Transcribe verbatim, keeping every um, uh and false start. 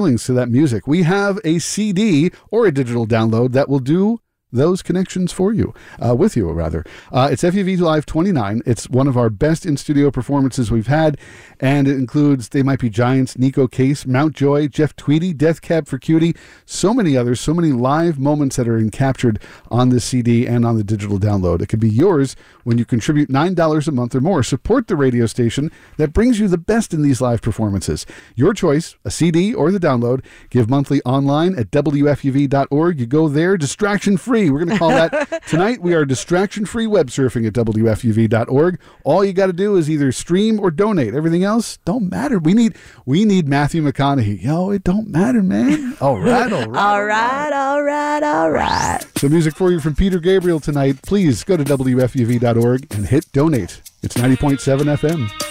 links to that music. We have a C D or a digital download that will do those connections for you, uh, with you, rather. Uh, it's F U V Live twenty-nine. It's one of our best in-studio performances we've had, and it includes They Might Be Giants, Nico Case, Mount Joy, Jeff Tweedy, Death Cab for Cutie, so many others, so many live moments that are captured on this C D and on the digital download. It could be yours when you contribute nine dollars a month or more. Support the radio station that brings you the best in these live performances. Your choice, a C D or the download. Give monthly online at W F U V dot org. You go there, distraction-free. We're going to call that tonight. We are distraction-free web surfing at W F U V dot org. All you got to do is either stream or donate. Everything else don't matter. We need we need Matthew McConaughey. Yo, it don't matter, man. All right, all right. all right, all right, all right. So music for you from Peter Gabriel tonight. Please go to W F U V dot org and hit donate. It's ninety point seven F M.